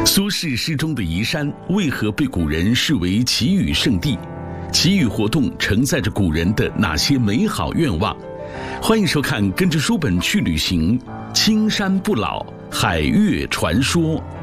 苏轼诗中的宜山为何被古人视为祈雨圣地？祈雨活动承载着古人的哪些美好愿望？欢迎收看跟着书本去旅行，青山不老，海月传说。